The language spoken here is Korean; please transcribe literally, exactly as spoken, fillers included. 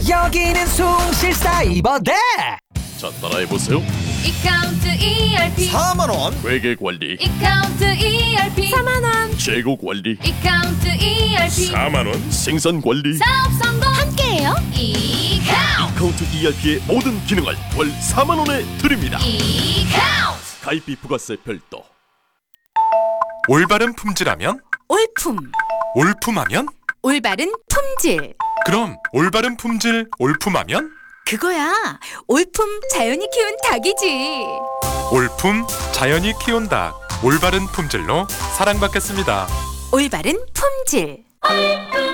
여기는 숭실사이버대. 자, 따라해보세요. 이카운트 이알피 사만 원. 회계관리, 이카운트 이알피 사만 원 재고관리, 이카운트 이알피 사만 원. 생산관리, 사업 성공 함께해요. 이카운트 카운트 이알피의 모든 기능을 월 사만 원에 드립니다. 이카운트 가입비 부가세 별도. 올바른 품질하면? 올품, 올품하면? 올바른 품질. 그럼 올바른 품질 올품하면? 그거야. 올품 자연이 키운 닭이지. 올품 자연이 키운 닭. 올바른 품질로 사랑받겠습니다. 올바른 품질.